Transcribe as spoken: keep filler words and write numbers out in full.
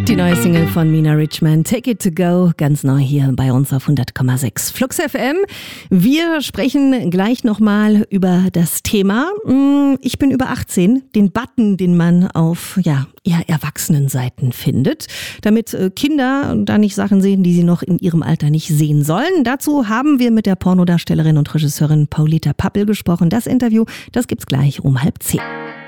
Die neue Single von Mina Richman, Take It To Go, ganz neu hier bei uns auf hundert Komma sechs Flux F M. Wir sprechen gleich nochmal über das Thema Ich bin über achtzehn, den Button, den man auf ja eher Erwachsenenseiten findet, damit Kinder da nicht Sachen sehen, die sie noch in ihrem Alter nicht sehen sollen. Dazu haben wir mit der Pornodarstellerin und Regisseurin Paulita Pappel gesprochen. Das Interview, das gibt's gleich um halb zehn.